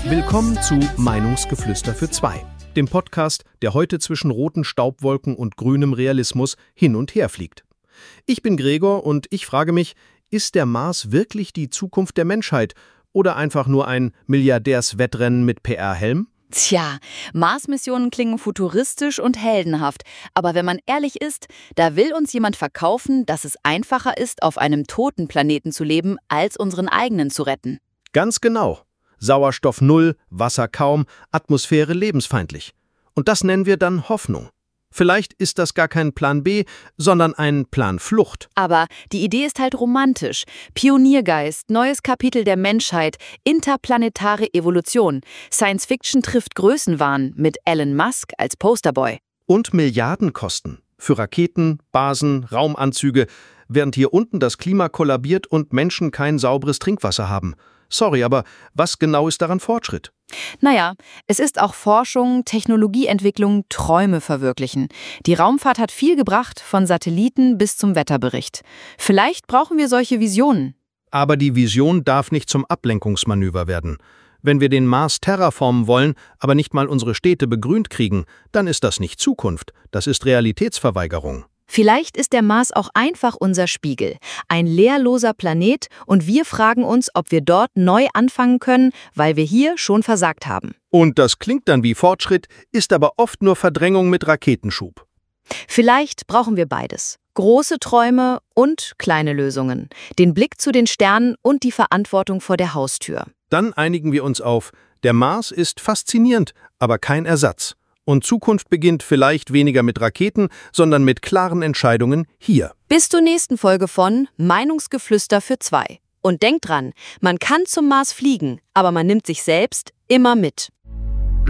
Willkommen zu Meinungsgeflüster für zwei, dem Podcast, der heute zwischen roten Staubwolken und grünem Realismus hin und her fliegt. Ich bin Gregor und ich frage mich, ist der Mars wirklich die Zukunft der Menschheit oder einfach nur ein Milliardärswettrennen mit PR-Helm? Tja, Mars-Missionen klingen futuristisch und heldenhaft. Aber wenn man ehrlich ist, da will uns jemand verkaufen, dass es einfacher ist, auf einem toten Planeten zu leben, als unseren eigenen zu retten. Ganz genau. Sauerstoff null, Wasser kaum, Atmosphäre lebensfeindlich. Und das nennen wir dann Hoffnung. Vielleicht ist das gar kein Plan B, sondern ein Plan Flucht. Aber die Idee ist halt romantisch. Pioniergeist, neues Kapitel der Menschheit, interplanetare Evolution. Science Fiction trifft Größenwahn mit Elon Musk als Posterboy. Und Milliardenkosten für Raketen, Basen, Raumanzüge, während hier unten das Klima kollabiert und Menschen kein sauberes Trinkwasser haben. Sorry, aber was genau ist daran Fortschritt? Naja, es ist auch Forschung, Technologieentwicklung, Träume verwirklichen. Die Raumfahrt hat viel gebracht, von Satelliten bis zum Wetterbericht. Vielleicht brauchen wir solche Visionen. Aber die Vision darf nicht zum Ablenkungsmanöver werden. Wenn wir den Mars terraformen wollen, aber nicht mal unsere Städte begrünt kriegen, dann ist das nicht Zukunft, das ist Realitätsverweigerung. Vielleicht ist der Mars auch einfach unser Spiegel, ein leerloser Planet und wir fragen uns, ob wir dort neu anfangen können, weil wir hier schon versagt haben. Und das klingt dann wie Fortschritt, ist aber oft nur Verdrängung mit Raketenschub. Vielleicht brauchen wir beides. Große Träume und kleine Lösungen. Den Blick zu den Sternen und die Verantwortung vor der Haustür. Dann einigen wir uns auf, der Mars ist faszinierend, aber kein Ersatz. Und Zukunft beginnt vielleicht weniger mit Raketen, sondern mit klaren Entscheidungen hier. Bis zur nächsten Folge von Meinungsgeflüster für zwei. Und denkt dran, man kann zum Mars fliegen, aber man nimmt sich selbst immer mit.